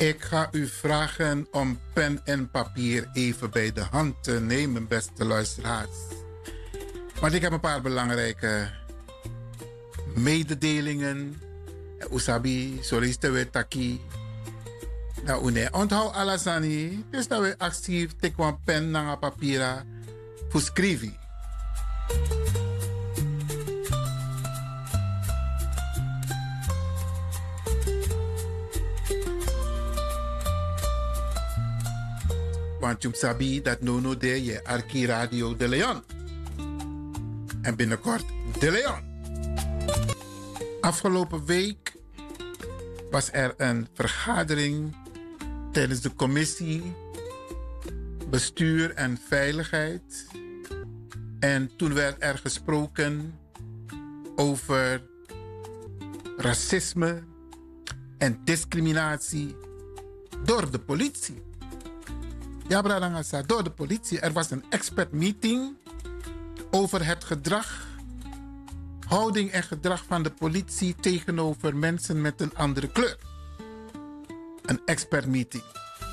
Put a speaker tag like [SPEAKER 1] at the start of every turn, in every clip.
[SPEAKER 1] Ik ga u vragen om pen en papier even bij de hand te nemen, beste luisteraars. Want ik heb een paar belangrijke mededelingen. Usabi, soliste taki. Nou, une onthoud alasani. Dus dat we actief tekwan pen naar papier voor schrijven. Want je sabi dat nono de je Arki Radio de Leon. En binnenkort de Leon. Afgelopen week was er een vergadering tijdens de commissie Bestuur en Veiligheid. En toen werd er gesproken over racisme en discriminatie door de politie. Ja, Bradangasa, door de politie. Er was een expert meeting over het gedrag, houding en gedrag van de politie tegenover mensen met een andere kleur. Een expert meeting.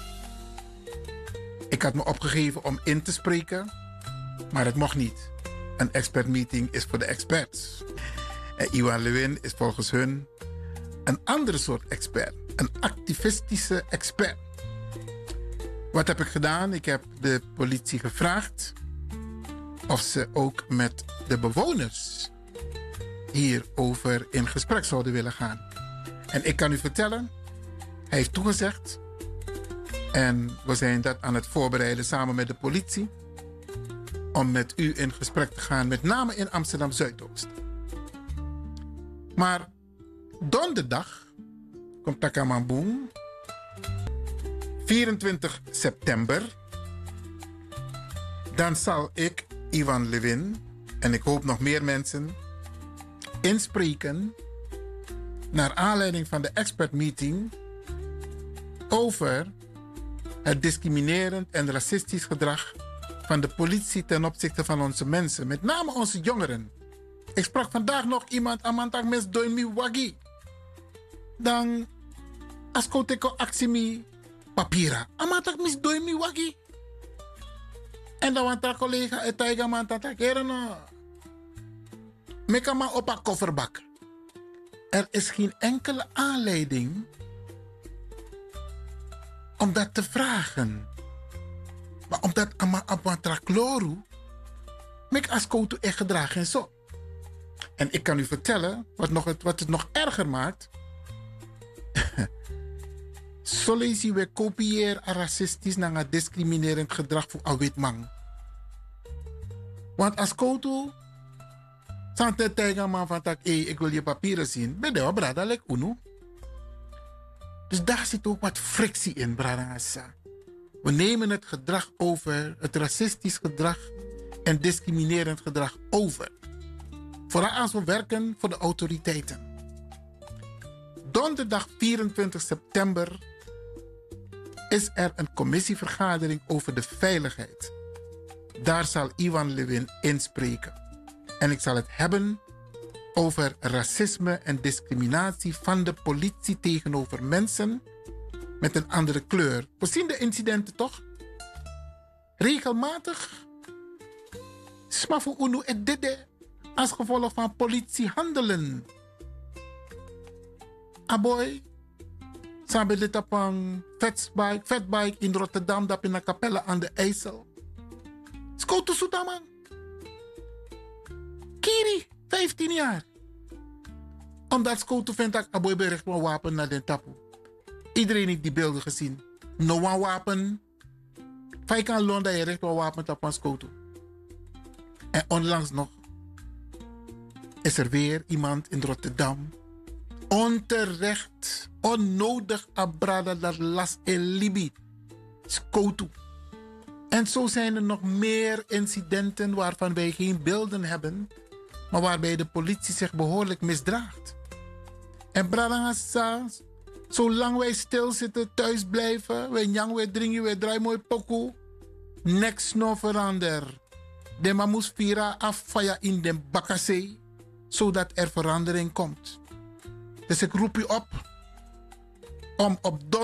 [SPEAKER 1] Ik had me opgegeven om in te spreken, maar het mocht niet. Een expert meeting is voor de experts. En Iwan Lewin is volgens hun een andere soort expert. Een activistische expert. Wat heb ik gedaan? Ik heb de politie gevraagd of ze ook met de bewoners hierover in gesprek zouden willen gaan. En ik kan u vertellen, hij heeft toegezegd. En we zijn dat aan het voorbereiden samen met de politie. Om met u in gesprek te gaan, met name in Amsterdam Zuidoost. Maar donderdag komt Takamamboen. 24 september. Dan zal ik, Iwan Lewin, en ik hoop nog meer mensen, inspreken naar aanleiding van de expertmeeting over het discriminerend en racistisch gedrag van de politie ten opzichte van onze mensen, met name onze jongeren. Ik sprak vandaag nog iemand, amantak mes doimi wagi. Dan, als koteko actie papira, amantak mis doimi wagi. En dan want collega het taiga man tatakeren no. Mekama op een kofferbak. Er is geen enkele aanleiding om dat te vragen. Maar omdat ama abantrakloru, mek askoto echt gedragen en zo. En ik kan u vertellen, wat het nog erger maakt. Zo lezen we kopieer racistisch naar discriminerend gedrag voor een wit man. Want als koto, zante tegen man van tak, ik wil je papieren zien. Ben je brada, lek uno. Dus daar zit ook wat frictie in, brada. We nemen het gedrag over, het racistisch gedrag en discriminerend gedrag over. Vooral als we werken voor de autoriteiten. Donderdag 24 september is er een commissievergadering over de veiligheid. Daar zal Iwan Lewin inspreken. En ik zal het hebben over racisme en discriminatie van de politie tegenover mensen met een andere kleur. We zien de incidenten toch? Regelmatig. Smafu unu et dede als gevolg van politiehandelen. Aboy, sabi dit op een fatbike in Rotterdam, dat in een kapelle aan de IJssel. Skoto Soetaman. Kiri, 15 jaar. Omdat Skoto vindt dat Aboy bericht een wapen naar de tapu. Iedereen heeft die beelden gezien. No one wapen. Vijf kan Londa je recht een wapen op een Skoto. En onlangs nog is er weer iemand in Rotterdam. Onterecht, onnodig abrada dat las en libi. Skoto. En zo zijn er nog meer incidenten waarvan wij geen beelden hebben, maar waarbij de politie zich behoorlijk misdraagt. En Bradangasa, zolang wij stilzitten, thuis blijven, wij nyang, wij dringen, wij draaien mooi pokoe, niks no verander. De mamus vira afvaya in de bakasee, zodat er verandering komt. Dus ik roep u op om op